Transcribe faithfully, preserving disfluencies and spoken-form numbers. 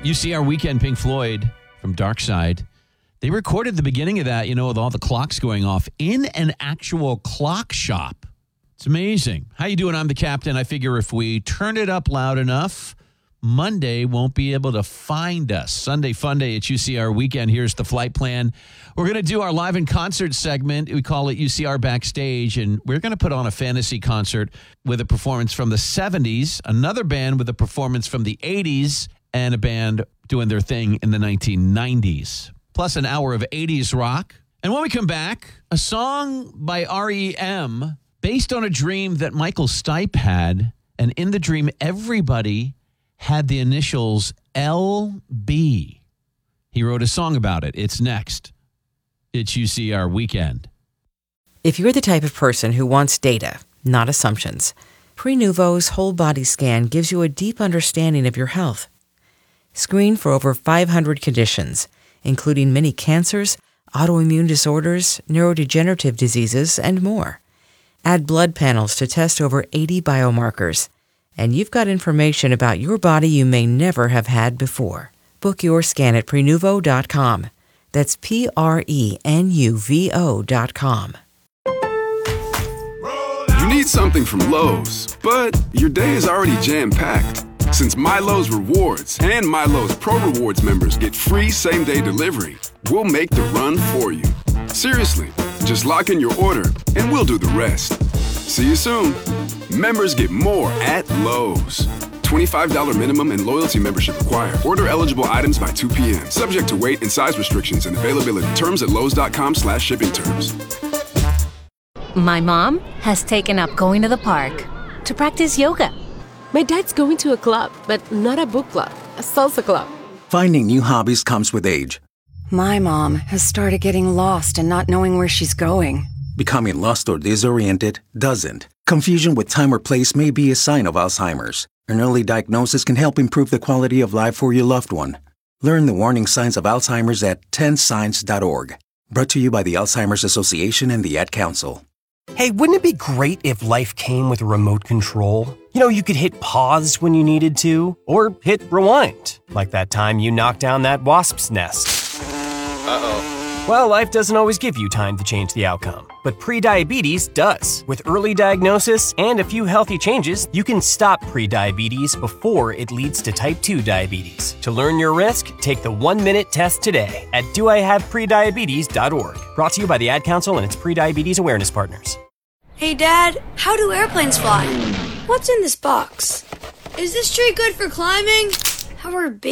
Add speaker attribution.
Speaker 1: U C R Weekend, Pink Floyd from Dark Side. They recorded the beginning of that, you know, with all the clocks going off in an actual clock shop. It's amazing. How you doing? I'm the captain. I figure if we turn it up loud enough, Monday won't be able to find us. Sunday Fun Day at U C R Weekend. Here's the flight plan. We're going to do our live in concert segment. We call it U C R Backstage, and we're going to put on a fantasy concert with a performance from the seventies, another band with a performance from the eighties, and a band doing their thing in the nineteen nineties. Plus an hour of eighties rock. And when we come back, a song by R E M based on a dream that Michael Stipe had. And in the dream, everybody had the initials L B. He wrote a song about it. It's next. It's U C R Weekend.
Speaker 2: If you're the type of person who wants data, not assumptions, Prenuvo's whole body scan gives you a deep understanding of your health. Screen for over five hundred conditions, including many cancers, autoimmune disorders, neurodegenerative diseases, and more. Add blood panels to test over eighty biomarkers. And you've got information about your body you may never have had before. Book your scan at Prenuvo dot com. That's P R E N U V O dot com.
Speaker 3: You need something from Lowe's, but your day is already jam-packed. Since MyLowe's Rewards and MyLowe's Pro Rewards members get free same-day delivery, we'll make the run for you. Seriously, just lock in your order and we'll do the rest. See you soon. Members get more at Lowe's. twenty-five dollars minimum and loyalty membership required. Order eligible items by two p.m. Subject to weight and size restrictions and availability. Terms at lowes.com slash shipping terms.
Speaker 4: My mom has taken up going to the park to practice yoga.
Speaker 5: My dad's going to a club, but not a book club, a salsa club.
Speaker 6: Finding new hobbies comes with age.
Speaker 7: My mom has started getting lost and not knowing where she's going.
Speaker 6: Becoming lost or disoriented doesn't. Confusion with time or place may be a sign of Alzheimer's. An early diagnosis can help improve the quality of life for your loved one. Learn the warning signs of Alzheimer's at ten signs dot org. Brought to you by the Alzheimer's Association and the Ad Council.
Speaker 8: Hey, wouldn't it be great if life came with a remote control? You know, you could hit pause when you needed to, or hit rewind, like that time you knocked down that wasp's nest. Uh-oh. Well, life doesn't always give you time to change the outcome, but prediabetes does. With early diagnosis and a few healthy changes, you can stop prediabetes before it leads to type two diabetes. To learn your risk, take the one-minute test today at do I have prediabetes dot org. Brought to you by the Ad Council and its prediabetes awareness partners.
Speaker 9: Hey, Dad, how do airplanes fly? What's in this box? Is this tree good for climbing? How are